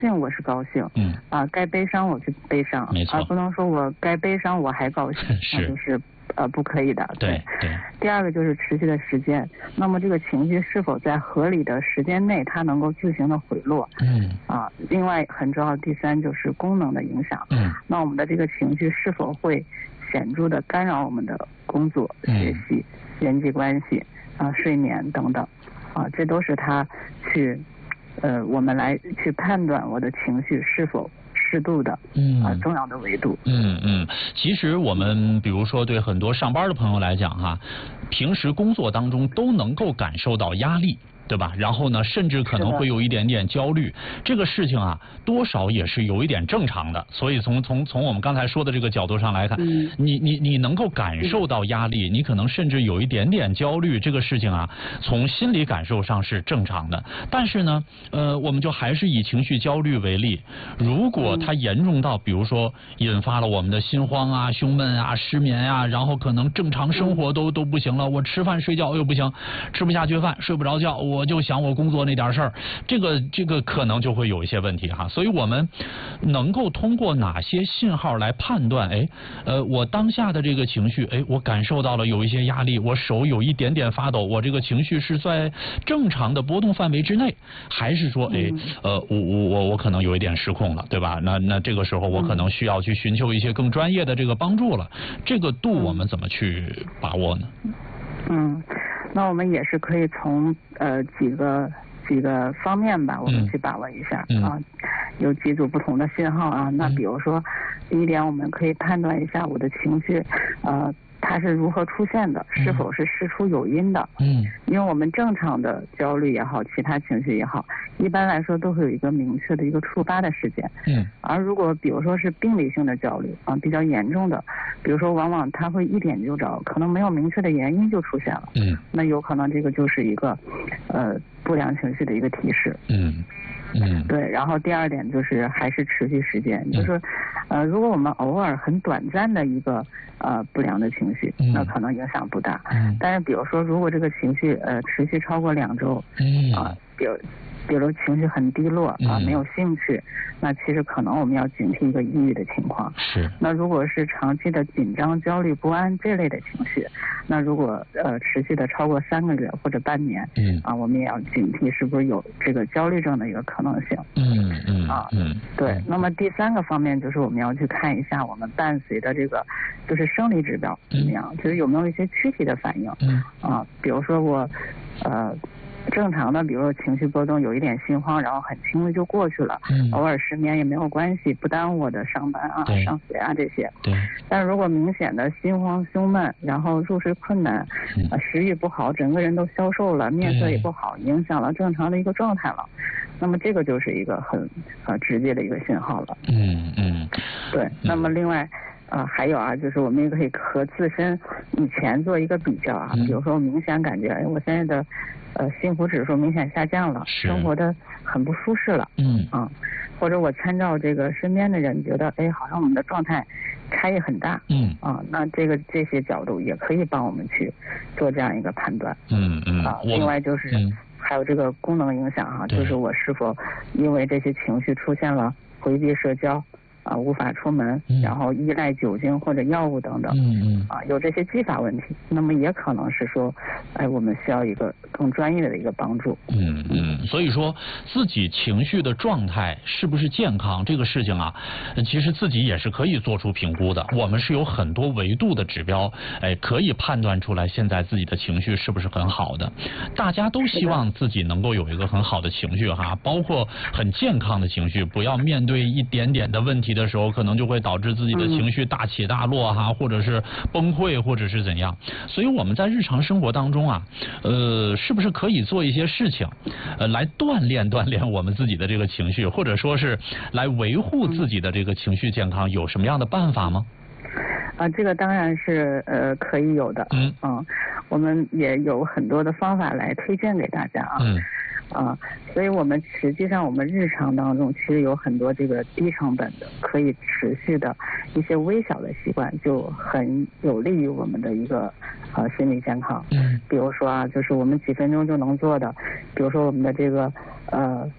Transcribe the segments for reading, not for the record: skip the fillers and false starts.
兴我是高兴，该悲伤我就悲伤， 没错， 而不能说我该悲伤我还高兴，那就是不可以的。 对。 第二个就是持续的时间，那么这个情绪是否在合理的时间内它能够自行的回落，另外很重要的第三就是功能的影响，那我们的这个情绪是否会显著的干扰我们的工作、学习、人际关系睡眠等等这都是他去我们来去判断我的情绪是否适度的重要的维度。 其实我们比如说对很多上班的朋友来讲哈，平时工作当中都能够感受到压力，对吧？然后呢，甚至可能会有一点点焦虑，这个事情啊，多少也是有一点正常的。所以从我们刚才说的这个角度上来看，你能够感受到压力，你可能甚至有一点点焦虑，这个事情啊，从心理感受上是正常的。但是呢，我们就还是以情绪焦虑为例，如果它严重到，比如说引发了我们的心慌啊、胸闷啊、失眠啊，然后可能正常生活都不行了，我吃饭睡觉又不行，吃不下去饭，睡不着觉，我就想我工作那点事儿，这个可能就会有一些问题哈。所以我们能够通过哪些信号来判断？我当下的这个情绪，我感受到了有一些压力，我手有一点点发抖，我这个情绪是在正常的波动范围之内，还是说，我可能有一点失控了，对吧？那这个时候我可能需要去寻求一些更专业的这个帮助了。这个度我们怎么去把握呢？ 那我们也是可以从几个方面吧，我们去把握一下有几组不同的信号那比如说第一点，我们可以判断一下我的情绪它是如何出现的，是否是事出有因的。因为我们正常的焦虑也好，其他情绪也好，一般来说都会有一个明确的一个触发的事件。而如果比如说是病理性的焦虑比较严重的，比如说往往它会一点就着，可能没有明确的原因就出现了。那有可能这个就是一个不良情绪的一个提示。对，然后第二点就是还是持续时间，就是如果我们偶尔很短暂的一个不良的情绪，那可能影响不大。但是比如说如果这个情绪持续超过2周比如情绪很低落没有兴趣，那其实可能我们要警惕一个抑郁的情况。那如果是长期的紧张、焦虑、不安这类的情绪，那如果持续的超过3个月或者半年，我们也要警惕是不是有这个焦虑症的一个可能性。对。那么第三个方面就是我们要去看一下我们伴随的这个就是生理指标怎么样，就是有没有一些躯体的反应。比如说我正常的，比如说情绪波动，有一点心慌，然后很轻的就过去了，偶尔失眠也没有关系，不耽误我的上班上学这些。但是如果明显的心慌、胸闷，然后入睡困难，食欲不好，整个人都消瘦了，面色也不好，影响了正常的一个状态了，那么这个就是一个很直接的一个信号了。对。那么另外还有就是我们也可以和自身以前做一个比较比如说我明显感觉我现在的幸福指数明显下降了，生活的很不舒适了。或者我参照这个身边的人，觉得好像我们的状态差异很大。那这些角度也可以帮我们去做这样一个判断。另外就是还有这个功能影响就是我是否因为这些情绪出现了回避社交无法出门，然后依赖酒精或者药物等等，有这些继发问题，那么也可能是说，我们需要一个更专业的一个帮助。 所以说自己情绪的状态是不是健康这个事情其实自己也是可以做出评估的。我们是有很多维度的指标，可以判断出来现在自己的情绪是不是很好的。大家都希望自己能够有一个很好的情绪包括很健康的情绪，不要面对一点点的问题的时候，可能就会导致自己的情绪大起大落或者是崩溃，或者是怎样。所以我们在日常生活当中是不是可以做一些事情来锻炼我们自己的这个情绪，或者说是来维护自己的这个情绪健康，有什么样的办法吗？ 这个当然是可以有的。我们也有很多的方法来推荐给大家所以我们实际上我们日常当中其实有很多这个低成本的可以持续的一些微小的习惯，就很有利于我们的一个心理健康。比如说就是我们几分钟就能做的，比如说我们的这个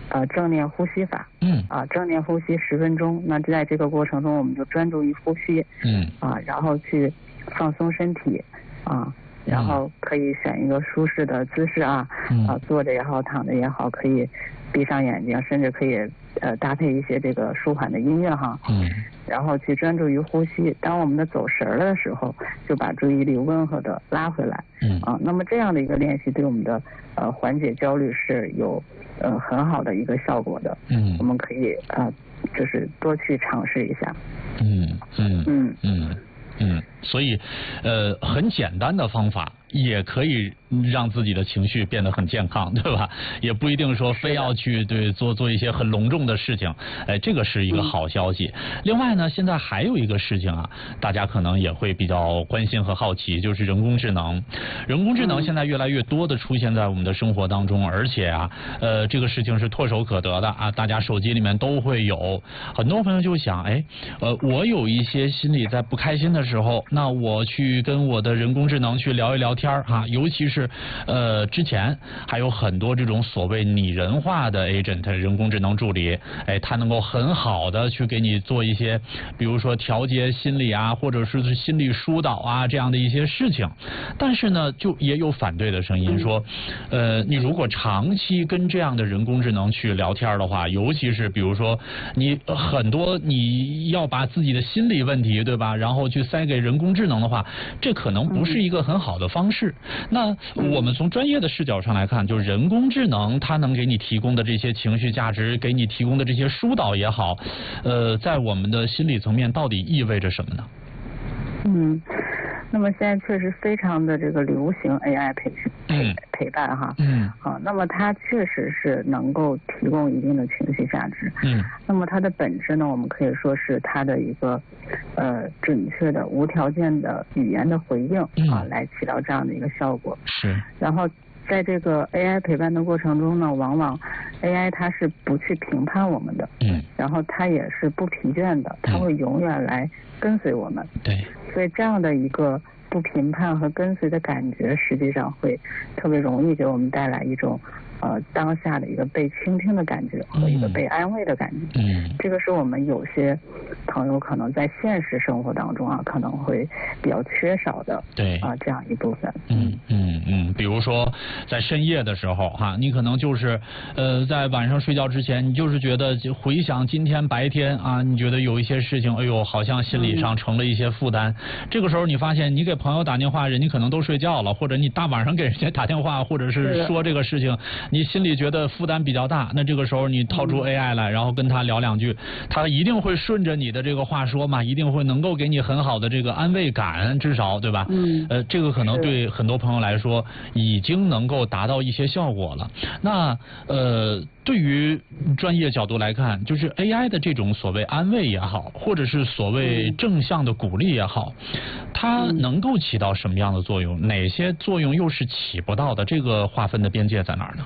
正念呼吸法。正念呼吸10分钟。那在这个过程中，我们就专注于呼吸。然后去放松身体。然后可以选一个舒适的姿势坐着也好，躺着也好，可以闭上眼睛，甚至可以搭配一些这个舒缓的音乐然后去专注于呼吸。当我们的走神了的时候，就把注意力温和的拉回来。那么这样的一个练习对我们的缓解焦虑是有很好的一个效果的。我们可以就是多去尝试一下。 所以很简单的方法也可以让自己的情绪变得很健康，对吧？也不一定说非要去做一些很隆重的事情。这个是一个好消息。另外呢，现在还有一个事情大家可能也会比较关心和好奇，就是人工智能。人工智能现在越来越多的出现在我们的生活当中，而且这个事情是唾手可得的大家手机里面都会有。很多朋友就想，我有一些心里在不开心的时候，那我去跟我的人工智能去聊一聊天尤其是之前还有很多这种所谓拟人化的 agent 人工智能助理，它能够很好的去给你做一些，比如说调节心理或者是心理疏导这样的一些事情。但是呢，就也有反对的声音说，你如果长期跟这样的人工智能去聊天的话，尤其是比如说你很多你要把自己的心理问题，对吧，然后去塞给人工智能的话，这可能不是一个很好的方式。那我们从专业的视角上来看，就是人工智能它能给你提供的这些情绪价值，给你提供的这些疏导也好，在我们的心理层面到底意味着什么呢？ 那么现在确实非常的这个流行 AI 陪伴那么它确实是能够提供一定的情绪价值。那么它的本质呢，我们可以说是它的一个准确的无条件的语言的回应来起到这样的一个效果。然后在这个 AI 陪伴的过程中呢，往往 AI 它是不去评判我们的。然后它也是不疲倦的，它会永远来跟随我们。所以这样的一个不评判和跟随的感觉，实际上会特别容易给我们带来一种当下的一个被倾听的感觉和一个被安慰的感觉。这个是我们有些朋友可能在现实生活当中可能会比较缺少的这样一部分。 比如说在深夜的时候你可能就是在晚上睡觉之前，你就是觉得回想今天白天你觉得有一些事情，好像心理上成了一些负担。这个时候你发现你给朋友打电话，人家可能都睡觉了，或者你大晚上给人家打电话，或者是说这个事情，你心里觉得负担比较大，那这个时候你掏出 AI 来，然后跟他聊两句，他一定会顺着你的这个话说嘛，一定会能够给你很好的这个安慰感，至少对吧？这个可能对很多朋友来说已经能够达到一些效果了。那对于专业角度来看，就是 AI 的这种所谓安慰也好，或者是所谓正向的鼓励也好，它能够起到什么样的作用？哪些作用又是起不到的？这个划分的边界在哪儿呢？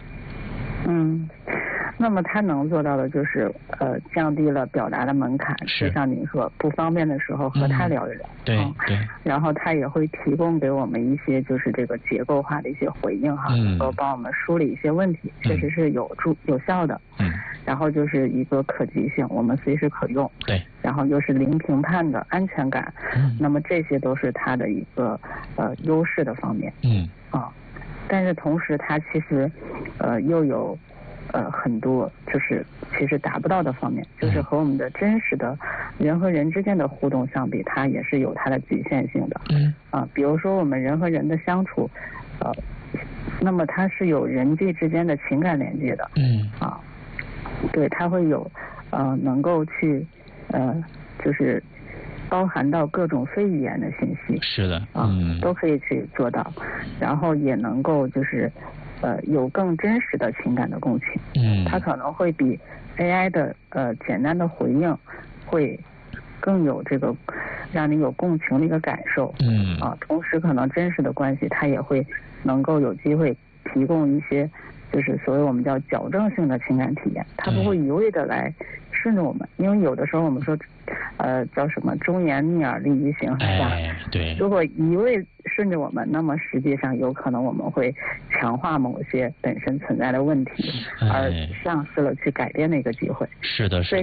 那么它能做到的就是降低了表达的门槛，就像您说不方便的时候和他聊一聊。然后它也会提供给我们一些就是这个结构化的一些回应能够帮我们梳理一些问题，确实是有效的。然后就是一个可及性，我们随时可用。然后又是零评判的安全感。那么这些都是它的一个优势的方面。但是同时它其实又有很多就是其实达不到的方面，就是和我们的真实的人和人之间的互动相比，它也是有它的局限性的。比如说我们人和人的相处那么它是有人际之间的情感连接的。对，它会有能够去就是包含到各种非语言的信息。都可以去做到，然后也能够就是有更真实的情感的共情。它可能会比 AI 的简单的回应会更有这个让你有共情的一个感受。同时可能真实的关系它也会能够有机会提供一些就是所谓我们叫矫正性的情感体验，它不会一味的来顺着我们，因为有的时候我们说叫什么忠言逆耳利于行。如果一味顺着我们，那么实际上有可能我们会强化某些本身存在的问题，而丧失了去改变的一个机会。 是的，是的。